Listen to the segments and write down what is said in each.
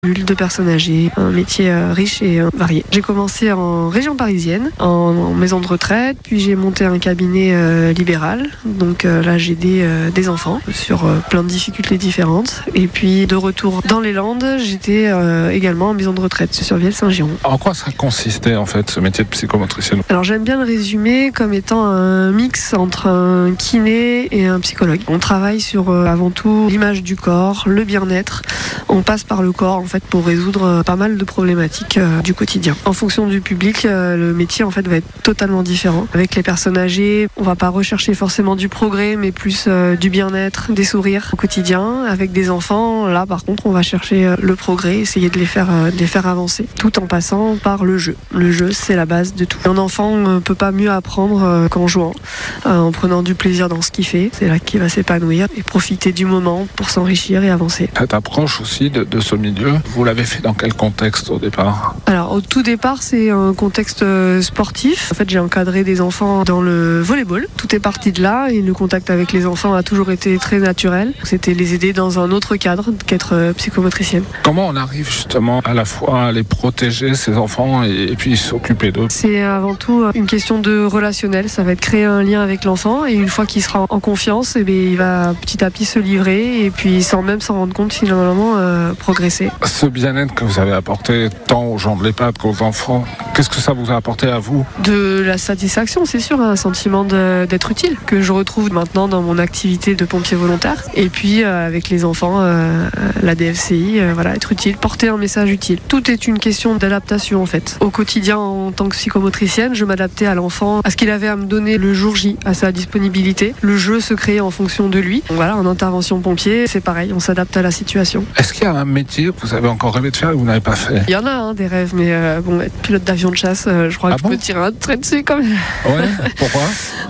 de personnes âgées, un métier riche et varié. J'ai commencé en région parisienne, en maison de retraite, puis j'ai monté un cabinet libéral. Donc là, j'ai des enfants sur plein de difficultés différentes. Et puis de retour dans les Landes, j'étais également en maison de retraite sur Vielle-Saint-Girons. En quoi ça consistait en fait ce métier de psychomotricienne ? Alors j'aime bien le résumer comme étant un mix entre un kiné et un psychologue. On travaille sur avant tout l'image du corps, le bien-être. On passe par le corps en fait pour résoudre pas mal de problématiques du quotidien. En fonction du public, le métier en fait va être totalement différent. Avec les personnes âgées, on va pas rechercher forcément du progrès, mais plus du bien-être, des sourires au quotidien. Avec des enfants, là par contre, on va chercher le progrès, essayer de les faire avancer, tout en passant par le jeu. Le jeu, c'est la base de tout. Un enfant ne peut pas mieux apprendre qu'en jouant, en prenant du plaisir dans ce qu'il fait. C'est là qu'il va s'épanouir et profiter du moment pour s'enrichir et avancer. Cette approche aussi de ce milieu, vous l'avez fait dans quel contexte au départ ? Alors au tout départ, c'est un contexte sportif. En fait, j'ai encadré des enfants dans le volleyball. Tout est parti de là et le contact avec les enfants a toujours été très naturel. C'était les aider dans un autre cadre qu'être psychomotricienne. Comment on arrive justement à la fois à les protéger, ces enfants, et puis s'occuper d'eux ? C'est avant tout une question de relationnel. Ça va être créer un lien avec l'enfant et une fois qu'il sera en confiance, il va petit à petit se livrer et puis sans même s'en rendre compte finalement progresser. Ce bien-être que vous avez apporté tant aux gens de l'EHPAD qu'aux enfants, qu'est-ce que ça vous a apporté à vous ? De la satisfaction, c'est sûr, un sentiment d'être utile que je retrouve maintenant dans mon activité de pompier volontaire. Et puis avec les enfants, la DFCI, être utile, porter un message utile. Tout est une question d'adaptation en fait. Au quotidien, en tant que psychomotricienne, je m'adaptais à l'enfant, à ce qu'il avait à me donner le jour J, à sa disponibilité. Le jeu se créait en fonction de lui. Donc en intervention pompier, c'est pareil, on s'adapte à la situation. Est-ce qu'il y a un métier que vous avez encore rêvé de faire et que vous n'avez pas fait ? Il y en a des rêves, mais être pilote d'avion de chasse, je crois que je peux tirer un trait dessus quand même. Ouais, pourquoi ?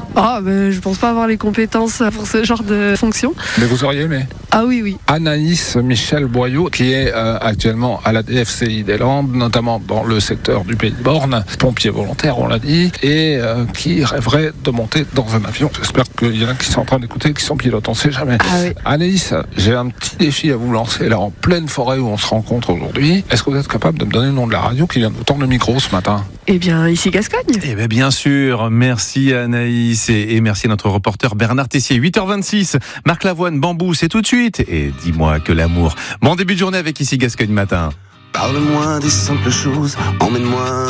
Je pense pas avoir les compétences pour ce genre de fonction. Mais vous auriez aimé ? Ah oui. Anaïs Michel Boyau, qui est actuellement à la DFCI des Landes, notamment dans le secteur du Pays de Borne, pompier volontaire, on l'a dit, et qui rêverait de monter dans un avion. J'espère qu'il y en a qui sont en train d'écouter, qui sont pilotes, on ne sait jamais. Ah oui. Anaïs, j'ai un petit défi à vous lancer, là, en pleine forêt où on se rencontre aujourd'hui. Est-ce que vous êtes capable de me donner le nom de la radio qui vient de vous tendre le micro ce matin ? Eh bien, ici Gascogne. Eh bien, bien sûr. Merci Anaïs et merci à notre reporter Bernard Tessier. 8h26, Marc Lavoine, Bambou, c'est tout de suite. Et dis-moi que l'amour. Bon début de journée avec ici Gascogne Matin. Parle-moi des simples choses, emmène-moi